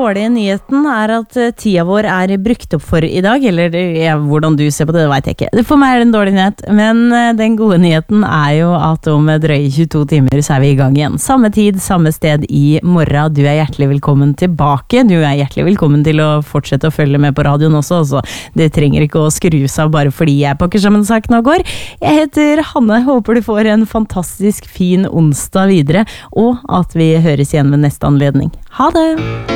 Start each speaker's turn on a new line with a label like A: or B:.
A: dårlige nyheten at tida vår brukt opp for I dag, eller hvordan du ser på det vet jeg ikke. For meg det en dårlig nyhet, men den gode nyheten jo at om drøye 22 timer så vi I gang igjen. Samme tid, samme sted I morgen. Du hjertelig velkommen tilbake. Du hjertelig velkommen til å fortsette å følge med på radioen også, så det trenger ikke å skrus av bare fordi jeg pakker sammen sak nå går. Jeg heter Hanne, håper du får en fantastisk fin onsdag videre, og at vi høres igjen ved neste anledning. Ha det!